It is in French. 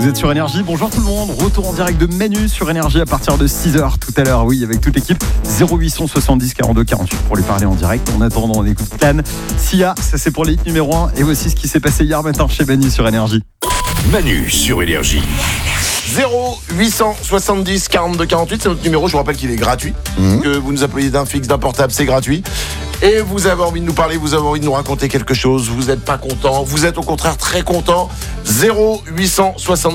Vous êtes sur Énergie, bonjour tout le monde. Retour en direct de Manu sur Énergie à partir de 6h tout à l'heure. Oui, avec toute l'équipe. 0870 42 48 pour lui parler en direct. En attendant, on écoute Clan. Sia, ça c'est pour les hits numéro 1. Et voici ce qui s'est passé hier matin chez Manu sur Énergie. Manu sur Énergie. 0870 42 48, c'est notre numéro. Je vous rappelle qu'il est gratuit. Que vous nous appeliez d'un fixe, d'un portable, c'est gratuit. Et vous avez envie de nous parler, vous avez envie de nous raconter quelque chose. Vous n'êtes pas content, vous êtes au contraire très content. 0870